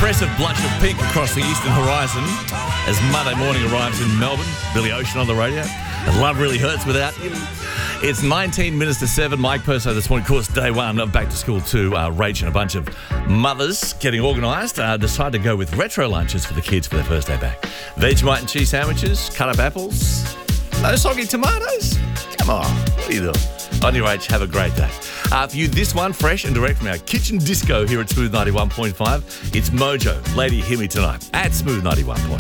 impressive blush of pink across the eastern horizon as Monday morning arrives in Melbourne. Billy Ocean on the radio. And love really hurts without you. It's 19 minutes to 7. Mike Perso this morning. Of course, day one of Back to School 2. Rach and a bunch of mothers getting organised decide to go with retro lunches for the kids for their first day back. Vegemite and cheese sandwiches, cut up apples, no soggy tomatoes. Come on, what are you doing? On your Rach, have a great day. For you, this one fresh and direct from our kitchen disco here at Smooth 91.5. It's Mojo. Lady, hear me tonight at Smooth 91.5.